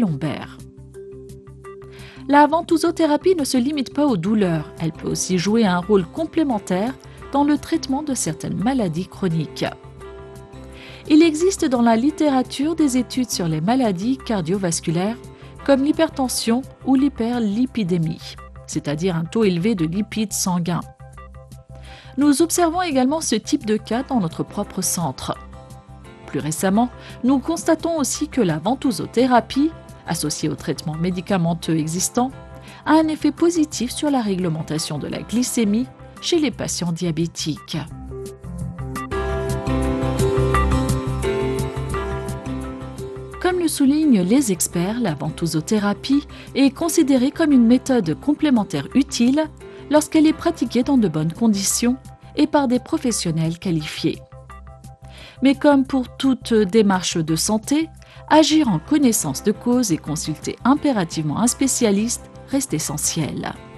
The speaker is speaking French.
lombaires. La ventousothérapie ne se limite pas aux douleurs, elle peut aussi jouer un rôle complémentaire dans le traitement de certaines maladies chroniques. Il existe dans la littérature des études sur les maladies cardiovasculaires comme l'hypertension ou l'hyperlipidémie, c'est-à-dire un taux élevé de lipides sanguins. Nous observons également ce type de cas dans notre propre centre. Plus récemment, nous constatons aussi que la ventousothérapie, associée aux traitements médicamenteux existants, a un effet positif sur la réglementation de la glycémie chez les patients diabétiques. Comme le soulignent les experts, la ventousothérapie est considérée comme une méthode complémentaire utile lorsqu'elle est pratiquée dans de bonnes conditions et par des professionnels qualifiés. Mais comme pour toute démarche de santé, agir en connaissance de cause et consulter impérativement un spécialiste reste essentiel.